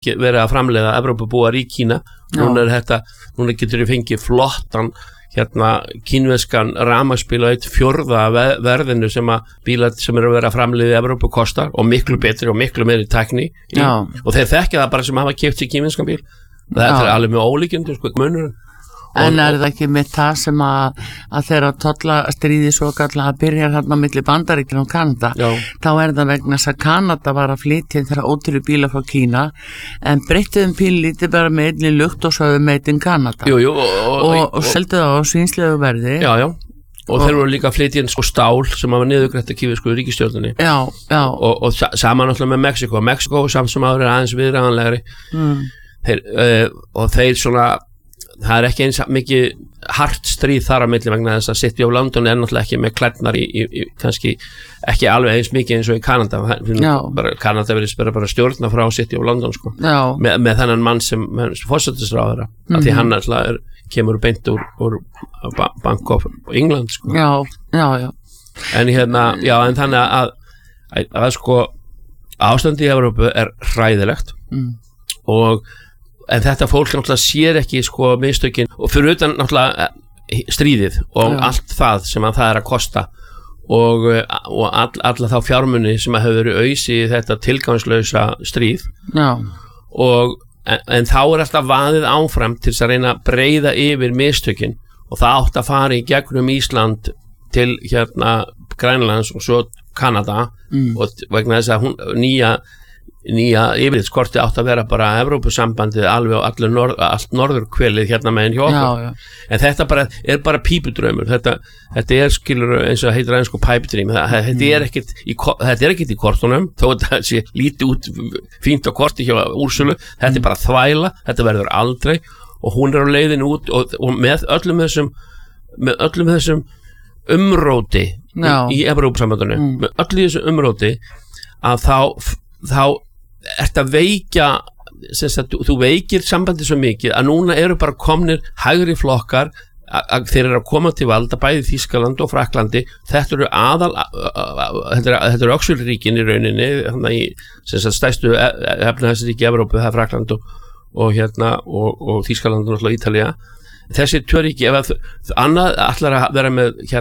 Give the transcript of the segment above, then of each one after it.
verið að framleiða Evrópubúar í Kína. Núna getur við fengið flottan kínverskan rafmagnsbíl á 1/4 verðinu sem að bílar sem eru að vera að framleiða í Evrópu kostar og miklu betri og miklu meiri tækni og þeir þekkja það bara sem hafa keypt sér kínverskan bíl. Það alveg með ólíkindum munurinn. En það ekki með það sem að þeirra tollastríði svo kallega byrjar þarna milli Bandaríkjanna og Kanada, þá það vegna þess að Kanada var að flytja þeirra ódýru bíla frá Kína en breyttuðum bíl lítið bara með einni lukt og svo made in Kanada og seldu það á svínslegu verði. Já. Og þeir voru líka að flytja inn stál sem var niðurgreitt af kínversku ríkisstjórninni. Og saman náttúrulega með Mexiko samt sem áður aðeins viðræðanlegri. Og þeir svona það ekki eins mikið hart stríð þar á milli vegna þess að City of London náttúrulega ekki með klærnar í kannski ekki alveg eins mikið eins og í Kanada. Kanada verið bara stjórna frá City of London sko. Með þennan mann sem forsætisráðherra af því hann alltaf kemur beint úr Bank of England sko. En en þannig að sko ástandi í Evrópu hræðilegt en þetta fólk náttúrulega sér ekki sko mistökin og fyrir utan náttúrulega stríðið og allt það sem að það að kosta og alla þá fjármuni sem að hefur verið ausi í þetta tilgangslausa stríð en þá alltaf vaðið áfram til þess að reyna að breiða yfir mistökin og það átt að fara í gegnum Ísland til Grænlands og svo Kanada og vegna þess að nýja yfirlitskorti átt að vera bara Evrópusambandið alveg á allt norðurkvelið meginn hjá okkur en þetta bara pípudraumur þetta skilur eins og heitir aðeins pipe dream þetta ekkert í kortunum þó þetta sé lítið út fínt á korti hjá Úrsulu þetta bara þvæla, þetta verður aldrei og hún á leiðin út og með öllum þessum umróti í Evrópusambandinu með öllu þessu umróti að þá ert að veikja þú veikir sambandi svo mikið að núna eru bara komnir hægri flokkar þeir eru að koma til valda bæði Þýskaland og Frakklandi þetta eru öxulríkin í rauninni í stærstu efnahagsríki Evrópu það er Frakkland og Þýskaland og náttúrulega Ítalía þessi tvö ríki ef annað ætlar að vera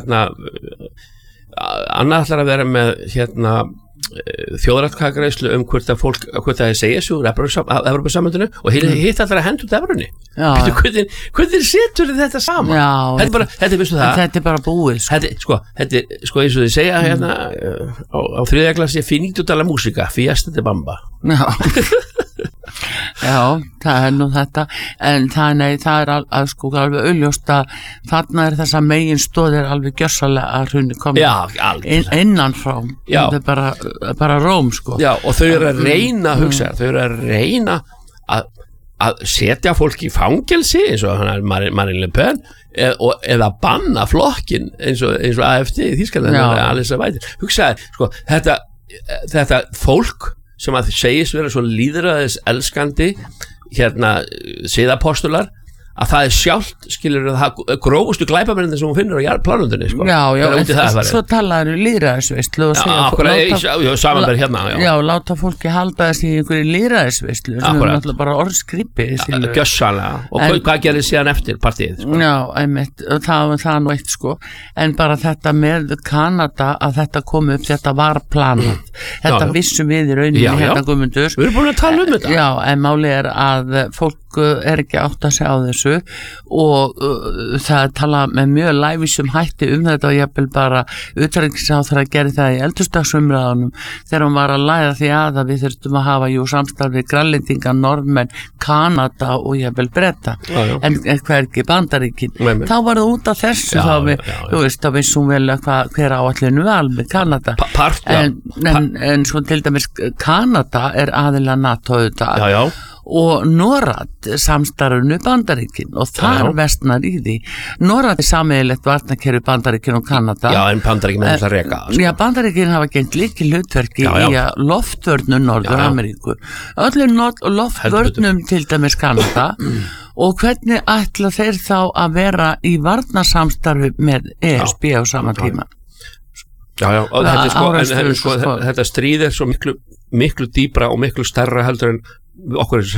með þjóðaratkvæðagreiðslu hvort það segja sig úr Evrópusambandinu og hitt allar að henda út evrunni hvernig setur þetta saman þetta bara búið sko eins og þið segja á þriðja klassi finito dalla musica fiesta de bamba Já, það nú þetta en það er sko alveg augljóst að þarna þessa megin stóðir alveg gjörsalega að hrunni komið innanfrá það er bara Róm sko og þau eru að reyna hugsa þau eru að reyna að setja fólk í fangelsi eins og Marine Le Pen eða banna flokkin eins og AFD í Þýskalandi hugsaði sko þetta fólk sem að segist vera svo lýðræðis elskandi siðapostular að það er sjálft skilur það grófustu glæpamennir sem hún finnur á plánundinni sko. Svo talaður lýðræðisveislu og segja láta fólki halda þessi í einhverju lýðræðisveislu sem er náttúrulega bara orðskripi gjössalega og hvað gerir síðan eftir partíið sko? Einmitt, það nú eitt sko en bara þetta með Kanada að þetta kom upp, þetta var planað þetta vissum við í rauninni Guðmundur við erum búin að tala þetta en máli er að fólk er ekki átt að segja á þessu og það tala með mjög lævísum hætti þetta og jafnvel bara utanríkisráðherra gerði það í eldhúsdagsumræðunum þegar hún var að læra því að við þurftum að hafa samstarfi Grænlendinga, Norðmenn, Kanada og jafnvel Breta en hver ekki Bandaríkin þá var það út af þessu þá vissum vel hver áallinu var með Kanada en svo til dæmis Kanada er aðila NATO auðvitað og NORAD samstarfinu Bandaríkin og þar vestnar í því NORAD er sameiginlegt varnarkerfi Bandaríkin og Kanada en Bandaríkin er alltaf reka Bandaríkin hafa gengt líki hlutverki í að loftvörnum Norður-Ameríku öllum loftvörnum til dæmis Kanada og hvernig ætla þeir þá að vera í varnarsamstarfi með ESB á sama tíma og þetta stríð er svo miklu dýpra og miklu stærra heldur en okkur er